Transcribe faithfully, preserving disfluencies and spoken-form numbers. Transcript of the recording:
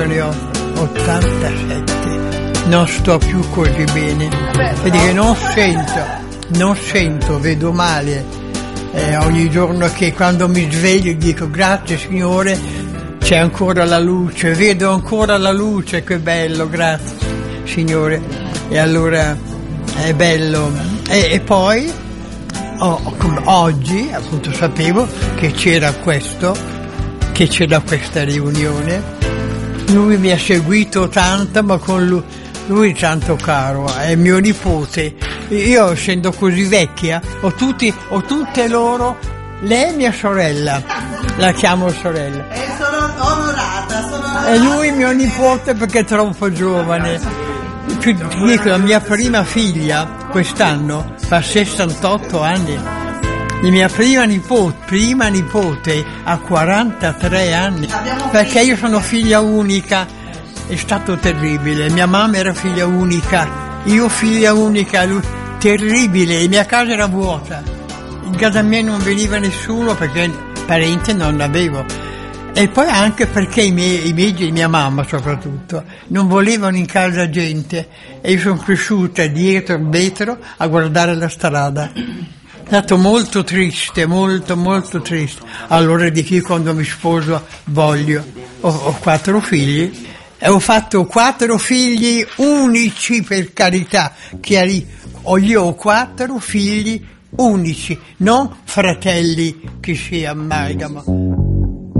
Ne ho ottantasette, non sto più così bene, perché non sento, non sento, vedo male, eh, ogni giorno che quando mi sveglio dico grazie Signore, c'è ancora la luce, vedo ancora la luce, che bello, grazie Signore, e allora è bello. E, e poi oh, oggi appunto sapevo che c'era questo, che c'era questa riunione. Lui mi ha seguito tanto, ma con lui, lui tanto caro, è mio nipote. Io, essendo così vecchia, ho, tutti, ho tutte loro, lei è mia sorella, la chiamo sorella. E sono onorata, sono onorata. E lui mio nipote perché è troppo giovane. Ti dico, la mia prima figlia quest'anno fa sessantotto anni. La mia prima nipote, prima nipote ha quarantatré anni, perché io sono figlia unica, è stato terribile. Mia mamma era figlia unica, io figlia unica, lui, terribile, la mia casa era vuota, in casa mia non veniva nessuno perché parente non avevo. E poi anche perché i miei, i miei, mia mamma soprattutto, non volevano in casa gente, e io sono cresciuta dietro il vetro a guardare la strada. È stato molto triste, molto molto triste. Allora di chi quando mi sposo voglio, ho, ho quattro figli e ho fatto quattro figli unici, per carità, chiari, ho, io ho quattro figli unici, non fratelli che si amalgamano.